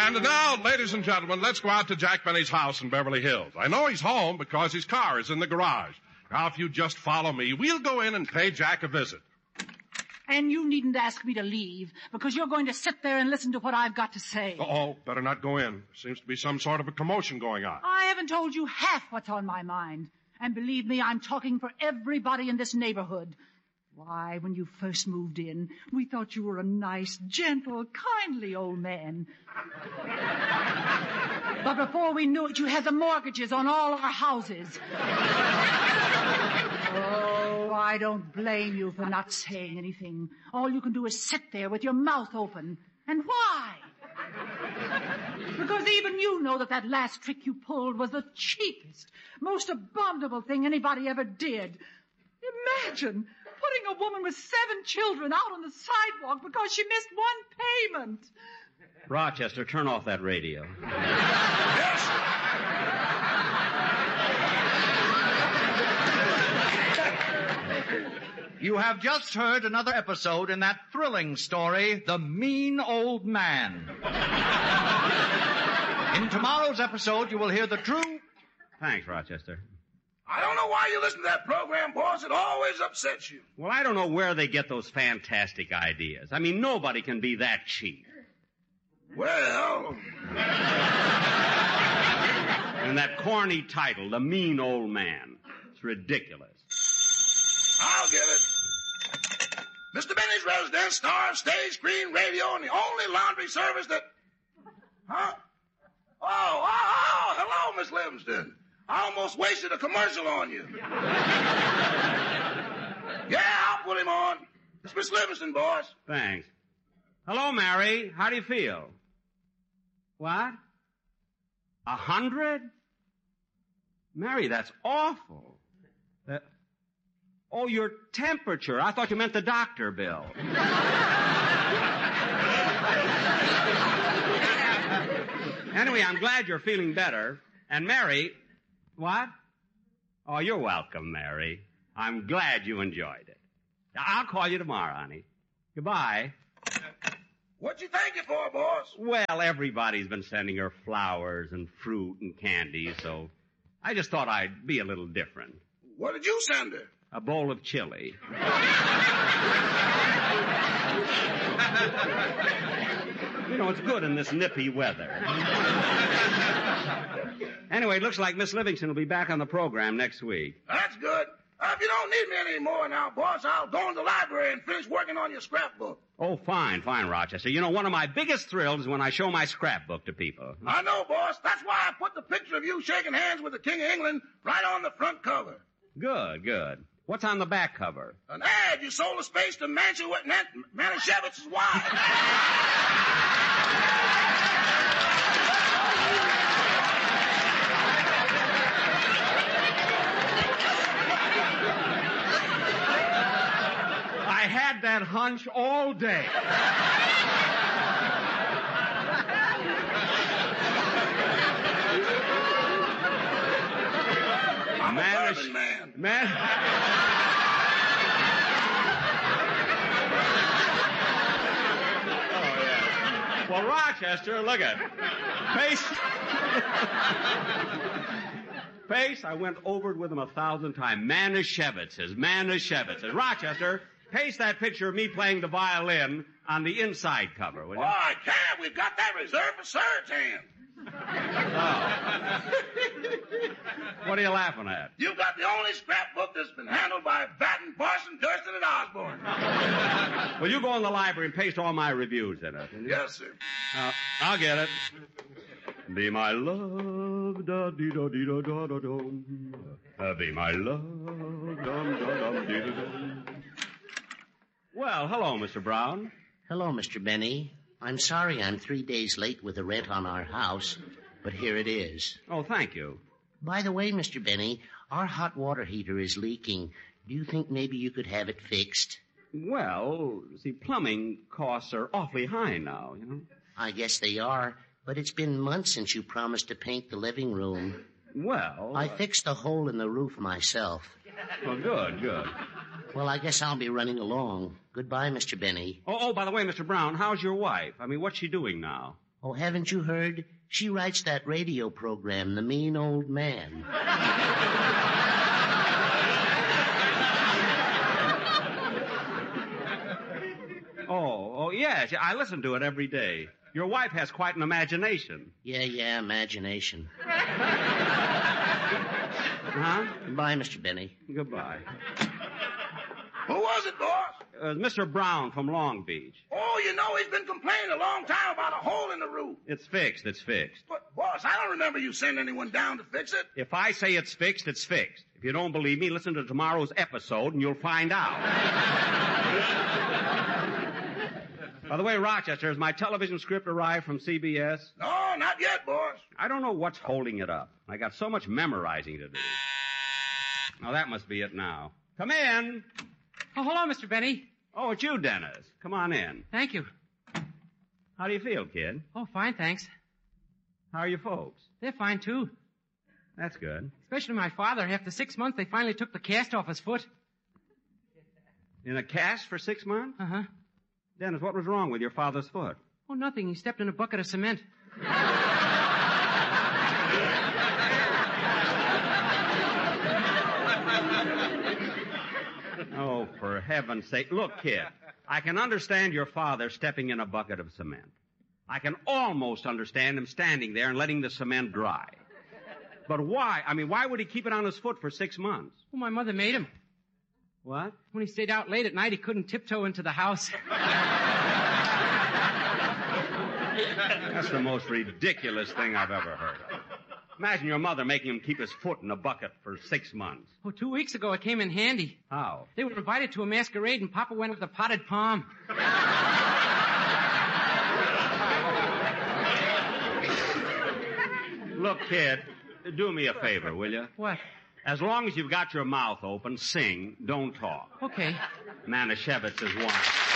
And now, ladies and gentlemen, let's go out to Jack Benny's house in Beverly Hills. I know he's home because his car is in the garage. Now, if you just follow me, we'll go in and pay Jack a visit. And you needn't ask me to leave, because you're going to sit there and listen to what I've got to say. Uh-oh, better not go in. There seems to be some sort of a commotion going on. I haven't told you half what's on my mind. And believe me, I'm talking for everybody in this neighborhood. Why, when you first moved in, we thought you were a nice, gentle, kindly old man. But before we knew it, you had the mortgages on all our houses. Oh, I don't blame you for not saying anything. All you can do is sit there with your mouth open. And why? Because even you know that last trick you pulled was the cheapest, most abominable thing anybody ever did. Imagine putting a woman with 7 children out on the sidewalk because she missed one payment. Rochester, turn off that radio. You have just heard another episode in that thrilling story, The Mean Old Man. In tomorrow's episode, you will hear the true... Thanks, Rochester. I don't know why you listen to that program, boss. It always upsets you. Well, I don't know where they get those fantastic ideas. I mean, nobody can be that cheap. Well... And that corny title, The Mean Old Man. It's ridiculous. I'll get it. Mr. Benny's residence, star of stage, screen, radio, and the only laundry service that... Huh? Oh, hello, Miss Livingston. I almost wasted a commercial on you. Yeah, I'll put him on. It's Miss Livingston, boss. Thanks. Hello, Mary. How do you feel? What? 100? Mary, that's awful. Oh, your temperature. I thought you meant the doctor bill. Anyway, I'm glad you're feeling better. And Mary... What? Oh, you're welcome, Mary. I'm glad you enjoyed it. I'll call you tomorrow, honey. Goodbye. What'd you thank you for, boss? Well, everybody's been sending her flowers and fruit and candy, so I just thought I'd be a little different. What did you send her? A bowl of chili. You know, it's good in this nippy weather. Anyway, it looks like Miss Livingston will be back on the program next week. That's good. If you don't need me anymore now, boss, I'll go in the library and finish working on your scrapbook. Oh, fine, Rochester. You know, one of my biggest thrills is when I show my scrapbook to people. I know, boss. That's why I put the picture of you shaking hands with the King of England right on the front cover. Good. What's on the back cover? An ad. You sold a space to Manischewitz's wife. I had that hunch all day. I'm a bourbon man. Oh, yeah. Well, Rochester, look at it. Pace, I went over it with him 1,000 times. Manischewitz's. Rochester, paste that picture of me playing the violin on the inside cover, will you? Oh, I can't. We've got that reserved for Serge's hand. Oh. What are you laughing at? You've got the only scrapbook that's been handled by Batten, Parson, Durston, and Osborne. Well, you go in the library and paste all my reviews in it. Yes, sir. I'll get it. Be my love, da dee da dee da da da dum. Be my love, dum da dum dee da dum. Well, hello, Mr. Brown. Hello, Mr. Benny. I'm sorry I'm 3 days late with the rent on our house, but here it is. Oh, thank you. By the way, Mr. Benny, our hot water heater is leaking. Do you think maybe you could have it fixed? Well, see, plumbing costs are awfully high now, you know. I guess they are, but it's been months since you promised to paint the living room. Well... I fixed a hole in the roof myself. Well, good. Well, I guess I'll be running along. Goodbye, Mr. Benny. Oh, by the way, Mr. Brown, how's your wife? I mean, what's she doing now? Oh, haven't you heard? She writes that radio program, The Mean Old Man. Oh, yes. I listen to it every day. Your wife has quite an imagination. Yeah, imagination. Huh? Goodbye, Mr. Benny. Goodbye. Who was it, boss? Mr. Brown from Long Beach. Oh, you know, he's been complaining a long time about a hole in the roof. It's fixed. But, boss, I don't remember you sending anyone down to fix it. If I say it's fixed, it's fixed. If you don't believe me, listen to tomorrow's episode and you'll find out. By the way, Rochester, has my television script arrived from CBS? No, not yet, boss. I don't know what's holding it up. I got so much memorizing to do. Now, that must be it now. Come in. Oh, hello, Mr. Benny. Oh, it's you, Dennis. Come on in. Thank you. How do you feel, kid? Oh, fine, thanks. How are your folks? They're fine, too. That's good. Especially my father. After 6 months, they finally took the cast off his foot. In a cast for 6 months? Uh-huh. Dennis, what was wrong with your father's foot? Oh, nothing. He stepped in a bucket of cement. Oh, for heaven's sake. Look, kid, I can understand your father stepping in a bucket of cement. I can almost understand him standing there and letting the cement dry. But why? I mean, why would he keep it on his foot for 6 months? Well, my mother made him. What? When he stayed out late at night, he couldn't tiptoe into the house. That's the most ridiculous thing I've ever heard of. Imagine your mother making him keep his foot in a bucket for 6 months. Oh, 2 weeks ago, it came in handy. How? They were invited to a masquerade, and Papa went with a potted palm. Look, kid, do me a favor, will you? What? As long as you've got your mouth open, sing, don't talk. Okay. Manischewitz is one.